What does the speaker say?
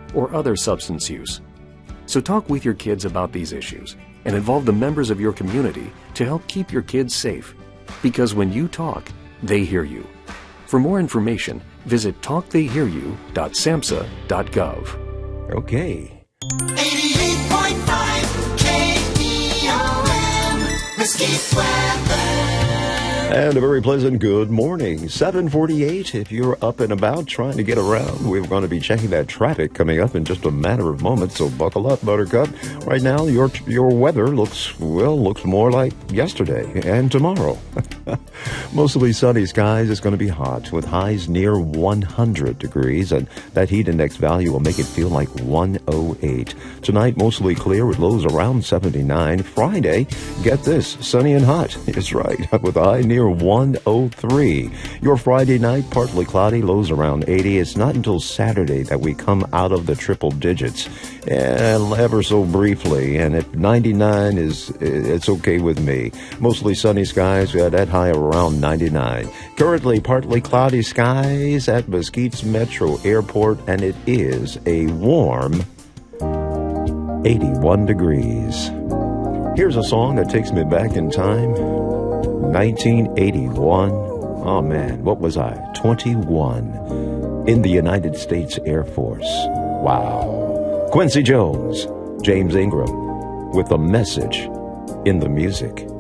or other substance use. So talk with your kids about these issues and involve the members of your community to help keep your kids safe. Because when you talk, they hear you. For more information, visit talktheyhearyou.samhsa.gov. Okay. 88.5 KEOM, Mesquite weather. And a very pleasant good morning. 7:48. If you're up and about trying to get around, we're going to be checking that traffic coming up in just a matter of moments. So buckle up, Buttercup. Right now, your weather looks more like yesterday and tomorrow. Mostly sunny skies. It's going to be hot with highs near 100 degrees, and that heat index value will make it feel like 108. Tonight, mostly clear with lows around 79. Friday, get this, sunny and hot. It's right, with a high near 103. Your Friday night, partly cloudy, lows around 80. It's not until Saturday that we come out of the triple digits, and ever so briefly. And at 99 it's okay with me. Mostly sunny skies. We had that high around 99. Currently, partly cloudy skies at Mesquite's Metro Airport, and it is a warm 81 degrees. Here's a song that takes me back in time. 1981. Oh man, what was I? 21 in the United States Air Force. Wow. Quincy Jones, James Ingram with a message in the music.